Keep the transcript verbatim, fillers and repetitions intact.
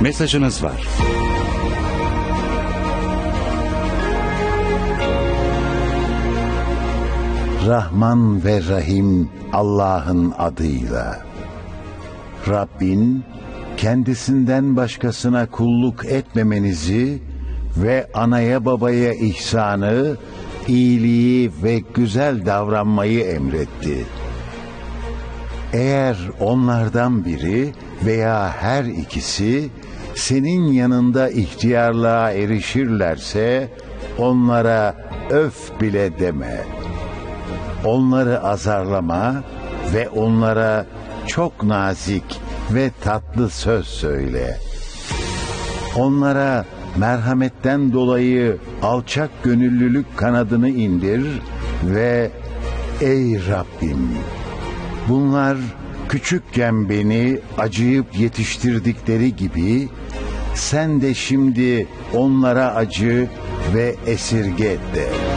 Mesajınız var. Rahman ve Rahim Allah'ın adıyla. Rabbin kendisinden başkasına kulluk etmemenizi ve anaya babaya ihsanı, iyiliği ve güzel davranmayı emretti. Eğer onlardan biri veya her ikisi senin yanında ihtiyarlığa erişirlerse onlara öf bile deme. Onları azarlama ve onlara çok nazik ve tatlı söz söyle. Onlara merhametten dolayı alçak gönüllülük kanadını indir ve ey Rabbim, bunlar küçükken beni acıyıp yetiştirdikleri gibi sen de şimdi onlara acı ve esirge de.